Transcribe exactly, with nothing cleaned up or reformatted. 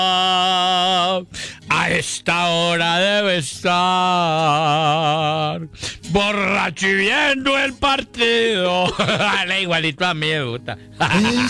A esta hora debe estar borracho y viendo el partido. Dale, igualito a mí me gusta.